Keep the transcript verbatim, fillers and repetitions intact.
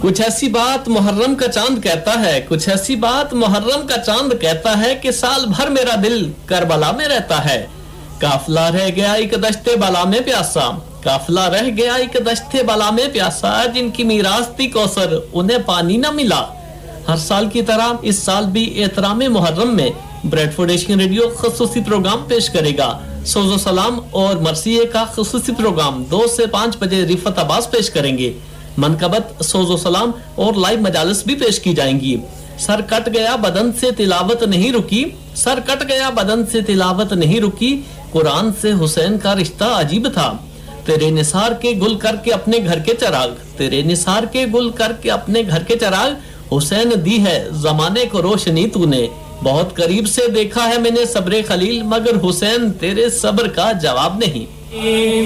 कुछ ऐसी बात मुहर्रम का चांद कहता है, कुछ ऐसी बात मुहर्रम का चांद कहता है कि साल भर मेरा दिल करबला में रहता है। काफिला रह गया एक दश्ते बला में प्यासा, काफिला रह गया एक दश्ते बला में प्यासा, जिनकी मीरास थी कौसर उन्हें पानी न मिला। हर साल की तरह इस साल भी एहतराम मुहर्रम में ब्रेडफोर्ड एशियन रेडियो खसूसी प्रोग्राम पेश करेगा। सोजो सलाम और मरसिये का खसूसी प्रोग्राम दो से पाँच बजे रिफत अब्बास पेश करेंगे। मनकबत, सोजो सलाम और लाइव मजालिस भी पेश की जाएंगी। सर कट गया बदन से तिलावत नहीं रुकी, सर कट गया बदन से तिलावत नहीं रुकी, कुरान से हुसैन का रिश्ता अजीब था। तेरे निसार के गुल करके अपने घर के चराग, तेरे निसार के गुल करके अपने घर के चराग, हुसैन दी है जमाने को रोशनी तूने। बहुत करीब से देखा है मैंने सब्रे खलील, मगर हुसैन तेरे सब्र का जवाब नहीं।